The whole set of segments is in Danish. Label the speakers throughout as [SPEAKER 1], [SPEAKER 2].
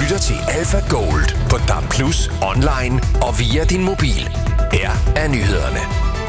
[SPEAKER 1] lytter til Alpha Gold på DAB+, online og via din mobil. Her er nyhederne.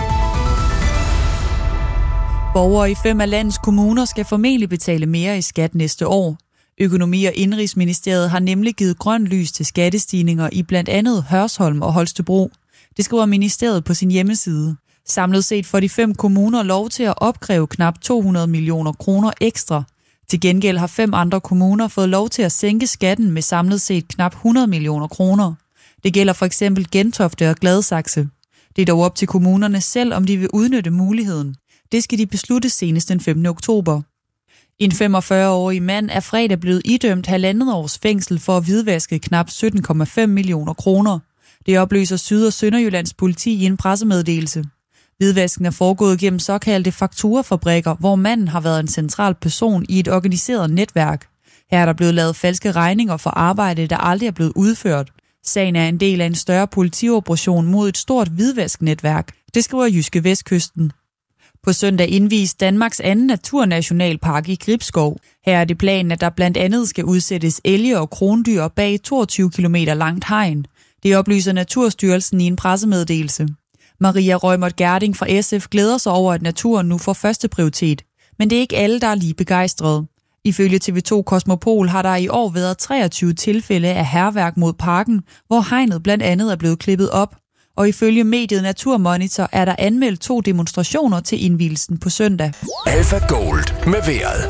[SPEAKER 2] Borgere i 5 af landets kommuner skal formentlig betale mere i skat næste år. Økonomi- og Indenrigsministeriet har nemlig givet grøn lys til skattestigninger i blandt andet Hørsholm og Holstebro. Det skriver ministeriet på sin hjemmeside. Samlet set får de 5 kommuner lov til at opkræve knap 200 millioner kroner ekstra. Til gengæld har 5 andre kommuner fået lov til at sænke skatten med samlet set knap 100 millioner kroner. Det gælder for eksempel Gentofte og Gladsaxe. Det er dog op til kommunerne selv, om de vil udnytte muligheden. Det skal de beslutte senest den 15. oktober. En 45-årig mand er fredag blevet idømt 1,5 års fængsel for at hvidvaske knap 17,5 millioner kroner. Det oplyser Syd- og Sønderjyllands politi i en pressemeddelelse. Hvidvasken er foregået gennem såkaldte fakturafabrikker, hvor manden har været en central person i et organiseret netværk. Her er der blevet lavet falske regninger for arbejde, der aldrig er blevet udført. Sagen er en del af en større politioperation mod et stort hvidvasknetværk. Det skriver Jyske Vestkysten. På søndag indvies Danmarks anden naturnationalpark i Gribskov. Her er det planen, at der blandt andet skal udsættes elge og krondyr bag 22 km langt hegn. Det oplyser Naturstyrelsen i en pressemeddelelse. Maria Reumert Gerding fra SF glæder sig over, at naturen nu får første prioritet. Men det er ikke alle, der er lige begejstrede. Ifølge TV2 Kosmopol har der i år været 23 tilfælde af hærværk mod parken, hvor hegnet blandt andet er blevet klippet op. Og ifølge mediet Naturmonitor er der anmeldt 2 demonstrationer til indvielsen på søndag.
[SPEAKER 1] Alpha Gold med vejret.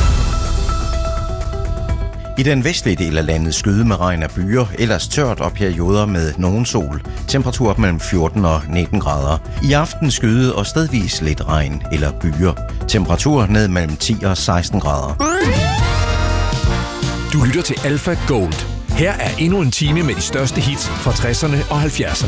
[SPEAKER 3] I den vestlige del af landet skyde med regn og byer, ellers tørt og perioder med nogen sol. Temperatur mellem 14 og 19 grader. I aften skyde og stedvis lidt regn eller byer. Temperatur ned mellem 10 og 16 grader.
[SPEAKER 1] Du lytter til Alpha Gold. Her er endnu en time med de største hits fra 60'erne og 70'erne.